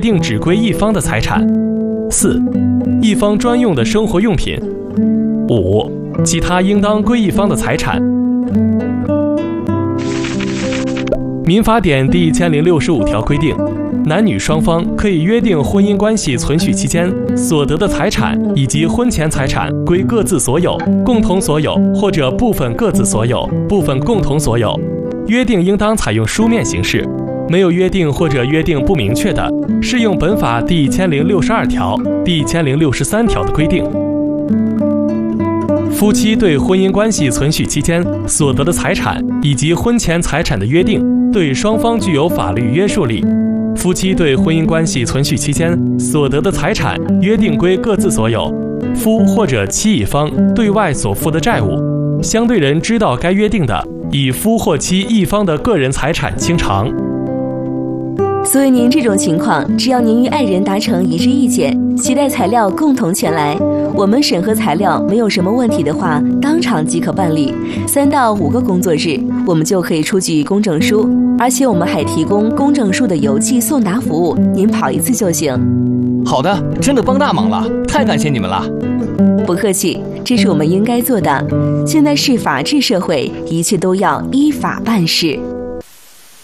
定只归一方的财产。4、一方专用的生活用品。5、其他应当归一方的财产。民法典第1065条规定，男女双方可以约定婚姻关系存续期间所得的财产以及婚前财产归各自所有、共同所有或者部分各自所有、部分共同所有。约定应当采用书面形式，没有约定或者约定不明确的，适用本法第1062条、第1063条的规定。夫妻对婚姻关系存续期间所得的财产以及婚前财产的约定，对双方具有法律约束力。夫妻对婚姻关系存续期间所得的财产约定归各自所有。夫或者妻一方对外所负的债务，相对人知道该约定的，以夫或妻一方的个人财产清偿。 所以您这种情况，只要您与爱人达成一致意见，携带材料共同前来，我们审核材料没有什么问题的话，当场即可办理，3到5个工作日，我们就可以出具公证书，而且我们还提供公证书的邮寄送达服务，您跑一次就行。 好的，真的帮大忙了，太感谢你们了。 不客气，这是我们应该做的。现在是法治社会，一切都要依法办事。